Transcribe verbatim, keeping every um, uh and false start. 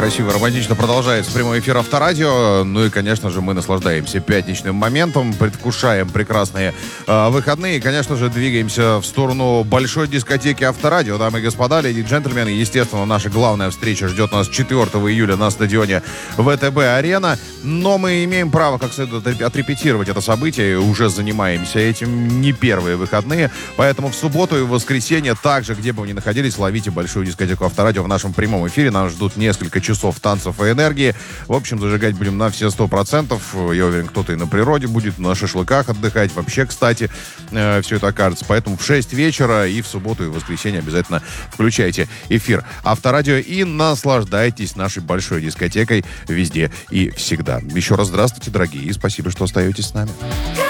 красиво, романтично продолжается прямой эфир Авторадио. Ну и, конечно же, мы наслаждаемся пятничным моментом, предвкушаем прекрасные э, выходные. И, конечно же, двигаемся в сторону большой дискотеки Авторадио. Дамы и господа, леди и джентльмены, естественно, наша главная встреча ждет нас четвёртого июля на стадионе ВТБ-арена. Но мы имеем право как следует отрепетировать это событие. И уже занимаемся этим не первые выходные. Поэтому в субботу и в воскресенье, также, где бы вы ни находились, ловите большую дискотеку Авторадио в нашем прямом эфире. Нас ждут несколько часов танцев и энергии. В общем, зажигать будем на все сто процентов. Я уверен, кто-то и на природе будет, на шашлыках отдыхать. Вообще, кстати, э, все это окажется. Поэтому в шесть вечера и в субботу и в воскресенье обязательно включайте эфир Авторадио и наслаждайтесь нашей большой дискотекой везде и всегда. Еще раз здравствуйте, дорогие, и спасибо, что остаетесь с нами.